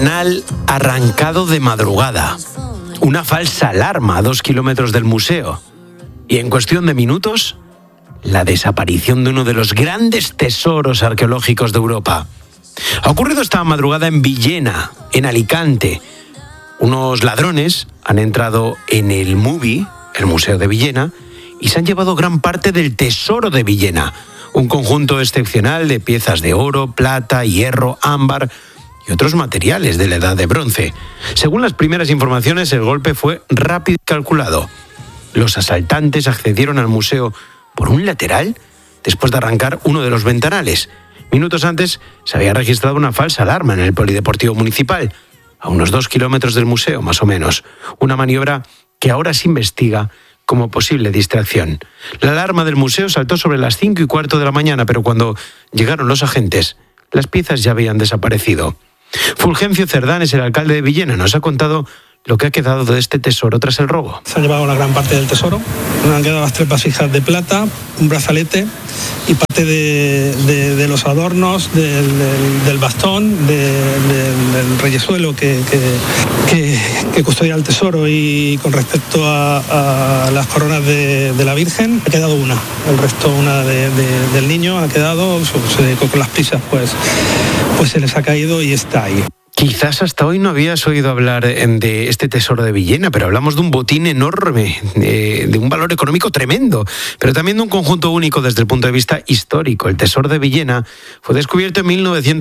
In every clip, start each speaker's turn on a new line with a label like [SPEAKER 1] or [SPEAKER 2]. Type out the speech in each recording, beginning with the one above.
[SPEAKER 1] Arrancado de madrugada. Una falsa alarma a 2 kilómetros del museo. Y en cuestión de minutos, la desaparición de uno de los grandes tesoros arqueológicos de Europa. Ha ocurrido esta madrugada en Villena, en Alicante. Unos ladrones han entrado en el MUVI, el Museo de Villena, y se han llevado gran parte del tesoro de Villena. Un conjunto excepcional de piezas de oro, plata, hierro, ámbar y otros materiales de la Edad de Bronce. Según las primeras informaciones, el golpe fue rápido y calculado. Los asaltantes accedieron al museo por un lateral después de arrancar uno de los ventanales. Minutos antes se había registrado una falsa alarma en el Polideportivo Municipal, a unos 2 kilómetros del museo más o menos. Una maniobra que ahora se investiga como posible distracción. La alarma del museo saltó sobre las 5:15 de la mañana, pero cuando llegaron los agentes, las piezas ya habían desaparecido. Fulgencio Cerdán es el alcalde de Villena. Nos ha contado lo que ha quedado de este tesoro tras el robo.
[SPEAKER 2] Se han llevado una gran parte del tesoro. Nos han quedado las 3 vasijas de plata, un brazalete y parte de los adornos, del bastón, del reyesuelo que custodia el tesoro. Y con respecto a las coronas de la Virgen, ha quedado una. El resto, una del niño, ha quedado, con las prisas, pues se les ha caído y está ahí.
[SPEAKER 1] Quizás hasta hoy no habías oído hablar de este tesoro de Villena, pero hablamos de un botín enorme, de un valor económico tremendo, pero también de un conjunto único desde el punto de vista histórico. El tesoro de Villena fue descubierto en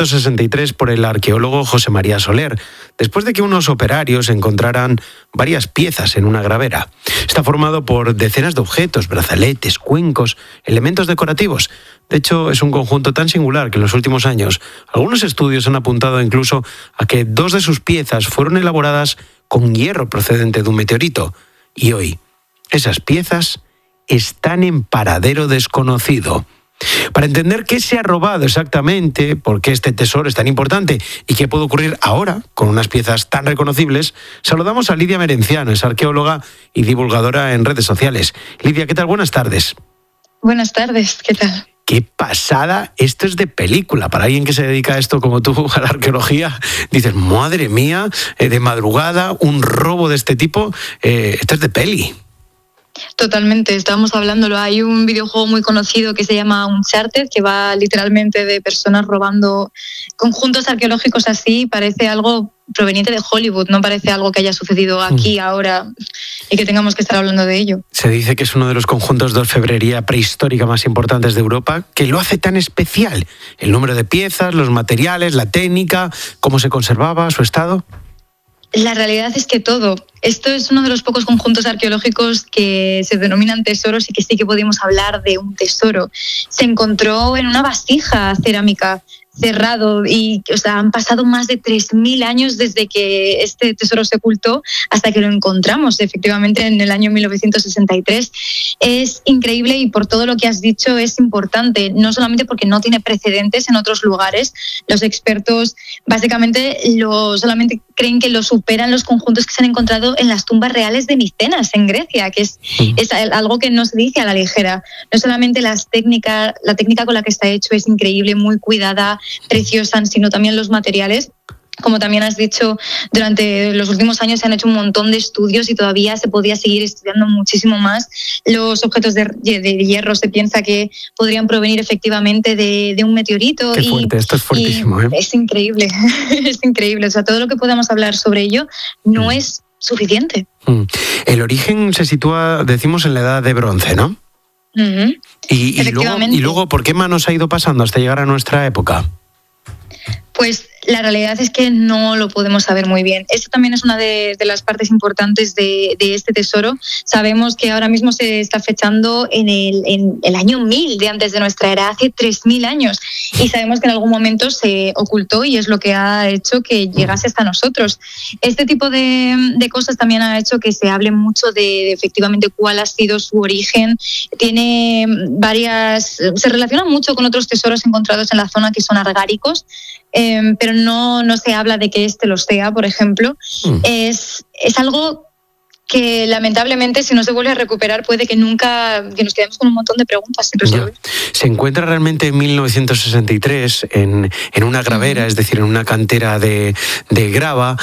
[SPEAKER 1] 1963 por el arqueólogo José María Soler, después de que unos operarios encontraran varias piezas en una gravera. Está formado por decenas de objetos, brazaletes, cuencos, elementos decorativos. De hecho, es un conjunto tan singular que en los últimos años algunos estudios han apuntado incluso a que 2 de sus piezas fueron elaboradas con hierro procedente de un meteorito. Y hoy, esas piezas están en paradero desconocido. Para entender qué se ha robado exactamente, por qué este tesoro es tan importante y qué puede ocurrir ahora con unas piezas tan reconocibles, saludamos a Lidia Merenciano, es arqueóloga y divulgadora en redes sociales. Lidia, ¿qué tal? Buenas tardes.
[SPEAKER 3] Buenas tardes, ¿qué tal?
[SPEAKER 1] ¡Qué pasada! Esto es de película. Para alguien que se dedica a esto como tú, a la arqueología, dices, madre mía, de madrugada, un robo de este tipo, esto es de peli.
[SPEAKER 3] Totalmente, estábamos hablándolo. Hay un videojuego muy conocido que se llama Uncharted, que va literalmente de personas robando conjuntos arqueológicos así. Parece algo proveniente de Hollywood, no parece algo que haya sucedido aquí, ahora, y que tengamos que estar hablando de ello.
[SPEAKER 1] Se dice que es uno de los conjuntos de orfebrería prehistórica más importantes de Europa, que lo hace tan especial. El número de piezas, los materiales, la técnica, cómo se conservaba, su estado.
[SPEAKER 3] La realidad es que todo. Esto es uno de los pocos conjuntos arqueológicos que se denominan tesoros y que sí que podemos hablar de un tesoro. Se encontró en una vasija cerámica cerrado y han pasado más de 3.000 años desde que este tesoro se ocultó hasta que lo encontramos efectivamente en el año 1963. Es increíble y por todo lo que has dicho es importante, no solamente porque no tiene precedentes en otros lugares. Los expertos básicamente solamente creen que lo superan los conjuntos que se han encontrado en las tumbas reales de Micenas, en Grecia, que es algo que no se dice a la ligera. No solamente la técnica con la que está hecho es increíble, muy cuidada, preciosa, sino también los materiales. Como también has dicho, durante los últimos años se han hecho un montón de estudios y todavía se podría seguir estudiando muchísimo más. Los objetos de hierro se piensa que podrían provenir efectivamente de un meteorito.
[SPEAKER 1] Qué fuerte, esto es fuertísimo, ¿eh?
[SPEAKER 3] Es increíble, es increíble. O sea, todo lo que podamos hablar sobre ello no es suficiente.
[SPEAKER 1] El origen se sitúa, decimos, en la Edad de Bronce, ¿no?
[SPEAKER 3] Uh-huh.
[SPEAKER 1] Y luego, ¿por qué manos ha ido pasando hasta llegar a nuestra época?
[SPEAKER 3] Pues la realidad es que no lo podemos saber muy bien. Esto también es una de las partes importantes de este tesoro. Sabemos que ahora mismo se está fechando en el año 1000 de antes de nuestra era, hace 3.000 años. Y sabemos que en algún momento se ocultó y es lo que ha hecho que llegase hasta nosotros. Este tipo de cosas también ha hecho que se hable mucho de efectivamente cuál ha sido su origen. Se relaciona mucho con otros tesoros encontrados en la zona que son argáricos. Pero no se habla de que este lo sea, por ejemplo. Es algo que lamentablemente si no se vuelve a recuperar puede que nos quedemos con un montón de preguntas sin resolver.
[SPEAKER 1] Se encuentra realmente en 1963 en una gravera, es decir, en una cantera de grava,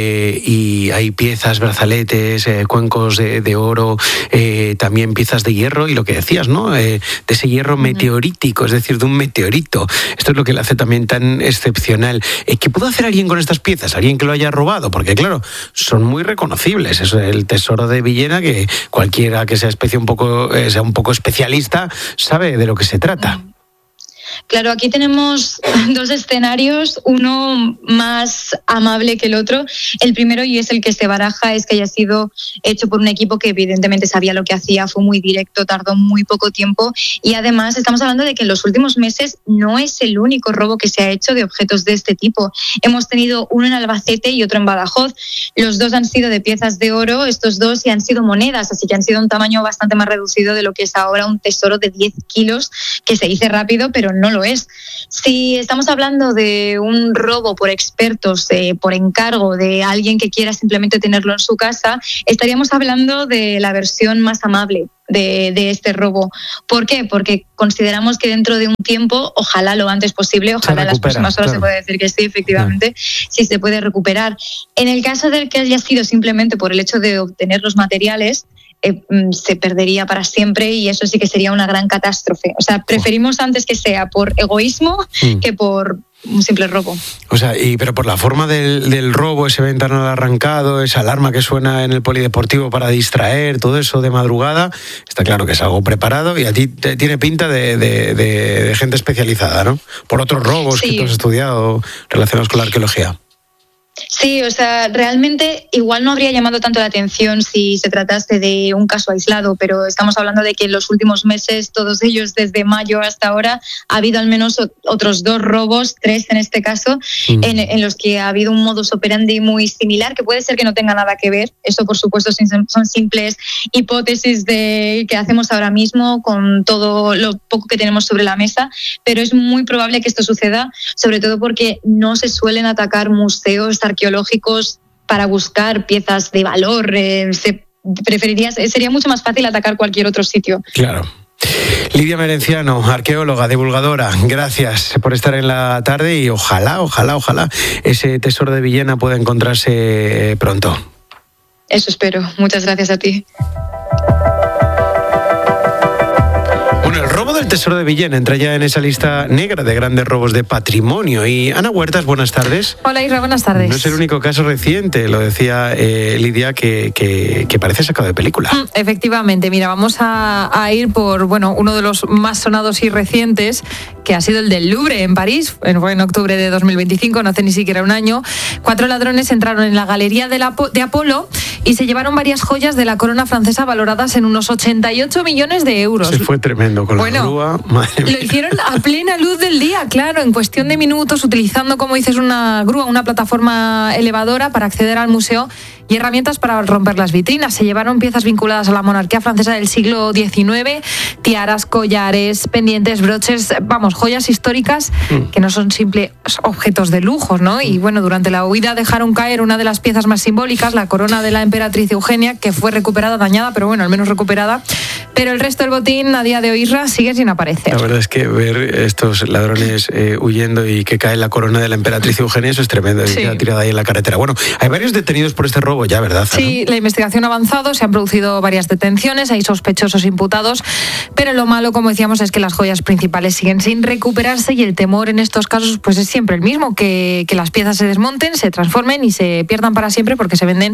[SPEAKER 1] y hay piezas, brazaletes, cuencos de oro, también piezas de hierro y lo que decías, ¿no? De ese hierro meteorítico, es decir, de un meteorito. Esto es lo que le hace también tan excepcional. ¿Qué pudo hacer alguien con estas piezas? ¿Alguien que lo haya robado? Porque claro, son muy reconocibles. Es el tesoro de Villena, que cualquiera que sea un poco especialista sabe de lo que se trata.
[SPEAKER 3] Claro, aquí tenemos dos escenarios, uno más amable que el otro. El primero, y es el que se baraja, es que haya sido hecho por un equipo que evidentemente sabía lo que hacía, fue muy directo, tardó muy poco tiempo, y además estamos hablando de que en los últimos meses no es el único robo que se ha hecho de objetos de este tipo. Hemos tenido uno en Albacete y otro en Badajoz. Los dos han sido de piezas de oro, estos dos, y han sido monedas, así que han sido un tamaño bastante más reducido de lo que es ahora un tesoro de 10 kilos, que se dice rápido, pero no lo es. Si estamos hablando de un robo por expertos, por encargo de alguien que quiera simplemente tenerlo en su casa, estaríamos hablando de la versión más amable de este robo. ¿Por qué? Porque consideramos que dentro de un tiempo, ojalá lo antes posible, ojalá en las próximas horas, claro, se puede decir que sí, efectivamente, sí se puede recuperar. En el caso del que haya sido simplemente por el hecho de obtener los materiales, se perdería para siempre, y eso sí que sería una gran catástrofe. O sea, preferimos antes que sea por egoísmo que por un simple robo.
[SPEAKER 1] O sea, pero por la forma del robo, ese ventanal arrancado, esa alarma que suena en el polideportivo para distraer, todo eso de madrugada, está claro que es algo preparado, y a ti te tiene pinta de gente especializada, ¿no? Por otros robos que tú has estudiado relacionados con la arqueología.
[SPEAKER 3] Sí, o sea, realmente igual no habría llamado tanto la atención si se tratase de un caso aislado, pero estamos hablando de que en los últimos meses, todos ellos desde mayo hasta ahora, ha habido al menos otros 2 robos, 3 en este caso, en los que ha habido un modus operandi muy similar, que puede ser que no tenga nada que ver. Eso, por supuesto, son simples hipótesis que hacemos ahora mismo con todo lo poco que tenemos sobre la mesa, pero es muy probable que esto suceda, sobre todo porque no se suelen atacar museos arqueológicos para buscar piezas de valor. Sería mucho más fácil atacar cualquier otro sitio.
[SPEAKER 1] Claro. Lidia Merenciano, arqueóloga, divulgadora, gracias por estar en la tarde, y ojalá ese tesoro de Villena pueda encontrarse pronto.
[SPEAKER 3] Eso espero. Muchas gracias a ti.
[SPEAKER 1] Bueno, el robo del tesoro de Villena entra ya en esa lista negra de grandes robos de patrimonio. Y Ana Huertas, buenas tardes.
[SPEAKER 4] Hola Isra, buenas tardes.
[SPEAKER 1] No es el único caso reciente, lo decía Lidia, que parece sacado de película.
[SPEAKER 4] Efectivamente, mira, vamos a ir por uno de los más sonados y recientes, que ha sido el del Louvre en París. Fue en octubre de 2025, no hace ni siquiera un año. 4 ladrones entraron en la galería de Apolo y se llevaron varias joyas de la corona francesa valoradas en unos 88 millones de euros.
[SPEAKER 1] Se fue tremendo con la grúa. Madre mía.
[SPEAKER 4] Lo hicieron a plena luz del día, claro, en cuestión de minutos, utilizando, como dices, una grúa, una plataforma elevadora para acceder al museo, y herramientas para romper las vitrinas. Se llevaron piezas vinculadas a la monarquía francesa del siglo XIX, tiaras, collares, pendientes, broches, joyas históricas que no son simples objetos de lujo, ¿no? Y durante la huida dejaron caer una de las piezas más simbólicas, la corona de la emperatriz Eugenia, que fue recuperada, dañada, pero al menos recuperada. Pero el resto del botín, a día de hoy, sigue sin aparecer.
[SPEAKER 1] La verdad es que ver estos ladrones huyendo y que cae la corona de la emperatriz Eugenia, eso es tremendo, sí. Queda tirada ahí en la carretera. Bueno, hay varios detenidos por este robo ya, ¿verdad?
[SPEAKER 4] Sí, la investigación ha avanzado, se han producido varias detenciones, hay sospechosos imputados, pero lo malo, como decíamos, es que las joyas principales siguen sin recuperarse, y el temor en estos casos es siempre el mismo, que las piezas se desmonten, se transformen y se pierdan para siempre, porque se venden,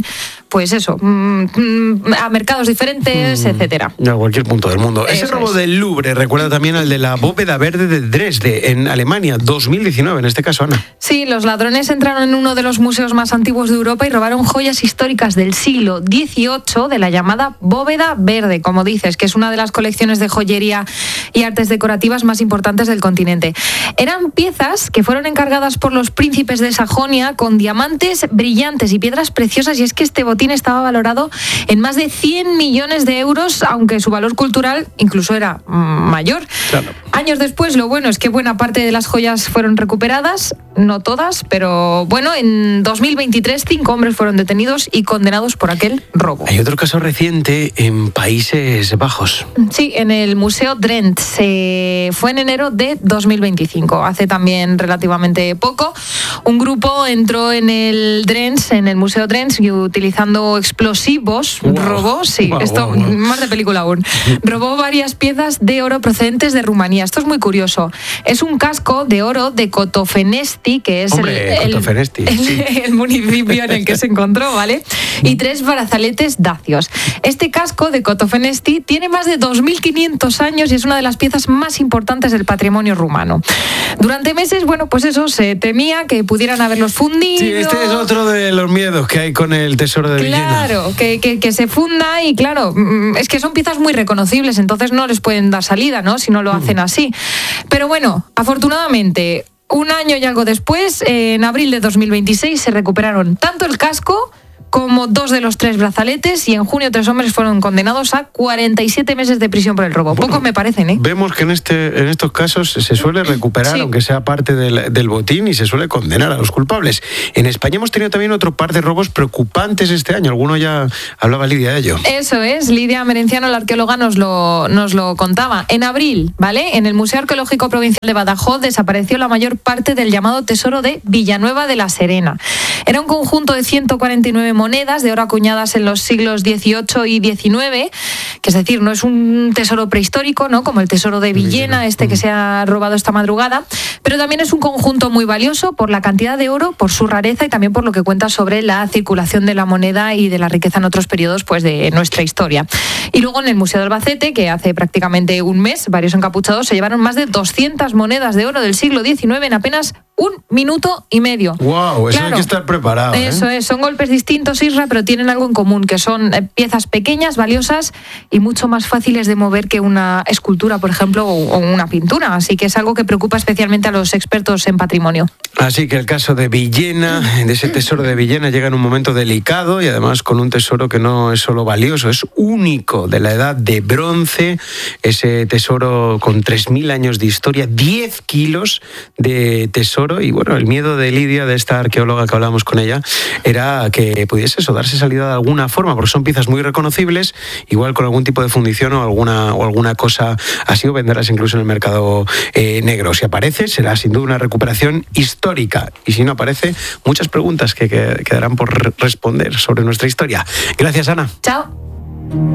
[SPEAKER 4] a mercados diferentes, etcétera.
[SPEAKER 1] A cualquier punto del mundo. Ese robo del Louvre recuerda también al de la bóveda verde de Dresde, en Alemania, 2019, en este caso, Ana.
[SPEAKER 4] Sí, los ladrones entraron en uno de los museos más antiguos de Europa y robaron joyas históricas del siglo XVIII de la llamada bóveda verde, como dices, que es una de las colecciones de joyería y artes decorativas más importantes del continente. Eran piezas que fueron encargadas por los príncipes de Sajonia, con diamantes brillantes y piedras preciosas, y es que este botín estaba valorado en más de 100 millones de euros, aunque su valor cultural incluso era mayor.
[SPEAKER 1] Claro.
[SPEAKER 4] Años después, lo bueno es que buena parte de las joyas fueron recuperadas, no todas, pero en 2023 5 hombres fueron detenidos detenidos y condenados por aquel robo.
[SPEAKER 1] Hay otro caso reciente en Países Bajos.
[SPEAKER 4] Sí, en el Museo Drent. Fue en enero de 2025, hace también relativamente poco. Un grupo entró en el Drent, en el Museo Drent, y utilizando explosivos, robó, más de película aún, robó varias piezas de oro procedentes de Rumanía. Esto es muy curioso. Es un casco de oro de Cotofenesti, que es el municipio en el que se encontró, ¿vale? Y 3 brazaletes dacios. Este casco de Cotofenesti tiene más de 2.500 años y es una de las piezas más importantes del patrimonio rumano. Durante meses, se temía que pudieran haberlos fundido.
[SPEAKER 1] Sí, este es otro de los miedos que hay con el tesoro de Villena.
[SPEAKER 4] Claro, que se funda y claro, es que son piezas muy reconocibles, entonces no les pueden dar salida, ¿no? Si no lo hacen así. Pero bueno, afortunadamente, un año y algo después, en abril de 2026, se recuperaron tanto el casco como 2 de los 3 brazaletes, y en junio 3 hombres fueron condenados a 47 meses de prisión por el robo. Pocos me parecen, ¿eh?
[SPEAKER 1] Vemos que en estos casos se suele recuperar, aunque sea parte del botín, y se suele condenar a los culpables. En España hemos tenido también otro par de robos preocupantes este año. Alguno ya hablaba Lidia de ello.
[SPEAKER 4] Eso es, Lidia Merenciano, la arqueóloga, nos lo contaba. En abril, ¿vale? En el Museo Arqueológico Provincial de Badajoz desapareció la mayor parte del llamado tesoro de Villanueva de la Serena. Era un conjunto de 149 monedas de oro acuñadas en los siglos XVIII y XIX, que es decir, no es un tesoro prehistórico, ¿no? Como el tesoro de Villena, que se ha robado esta madrugada, pero también es un conjunto muy valioso por la cantidad de oro, por su rareza y también por lo que cuenta sobre la circulación de la moneda y de la riqueza en otros periodos de nuestra historia. Y luego en el Museo de Albacete, que hace prácticamente un mes, varios encapuchados se llevaron más de 200 monedas de oro del siglo XIX en apenas 1 minuto y medio.
[SPEAKER 1] ¡Wow! Eso hay que estar preparado.
[SPEAKER 4] Eso es, son golpes distintos, Isra, pero tienen algo en común, que son piezas pequeñas, valiosas y mucho más fáciles de mover que una escultura, por ejemplo, o una pintura. Así que es algo que preocupa especialmente a los expertos en patrimonio.
[SPEAKER 1] Así que el caso de Villena, de ese tesoro de Villena, llega en un momento delicado y además con un tesoro que no es solo valioso, es único, de la edad de bronce. Ese tesoro con 3.000 años de historia, 10 kilos de tesoro. Y bueno, el miedo de Lidia, de esta arqueóloga que hablábamos con ella, era que pudiese darse salida de alguna forma, porque son piezas muy reconocibles, igual con algún tipo de fundición o alguna cosa así, o venderlas incluso en el mercado negro. Si aparece, será sin duda una recuperación histórica, y si no aparece, muchas preguntas que quedarán por responder sobre nuestra historia. Gracias, Ana.
[SPEAKER 4] Chao.